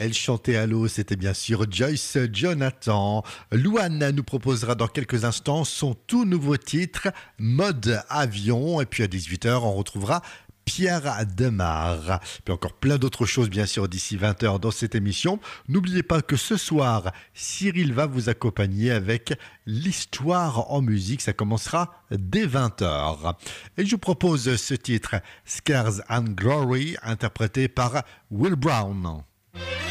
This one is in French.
Elle chantait à l'eau, c'était bien sûr Joyce Jonathan. Louane nous proposera dans quelques instants son tout nouveau titre, Mode Avion. Et puis à 18h, on retrouvera Pierre Demar. Puis encore plein d'autres choses, bien sûr, d'ici 20h dans cette émission. N'oubliez pas que ce soir, Cyril va vous accompagner avec l'histoire en musique. Ça commencera dès 20h. Et je vous propose ce titre, Scars and Glory, interprété par Will Brown.